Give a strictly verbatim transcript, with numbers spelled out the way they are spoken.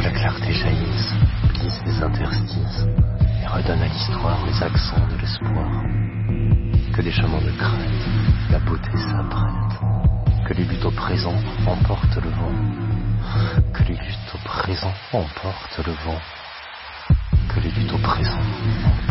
la clarté jaillisse, plisse les interstices et redonne à l'histoire les accents de l'espoir. Que les chemins de crête, la beauté s'apprête, que les luttes au présent emportent le vent, que les luttes au présent emportent le vent, que les luttes au présent emportent